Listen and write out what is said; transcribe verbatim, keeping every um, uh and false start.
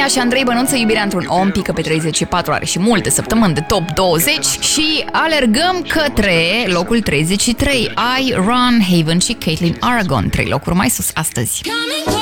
România și Andrei Bănuță, Iubirea într-un om, pică pe treizeci și patru, are și multe săptămâni de top douăzeci și alergăm către locul treizeci și trei. I, Ron Haven și Caitlin Aragon, trei locuri mai sus astăzi.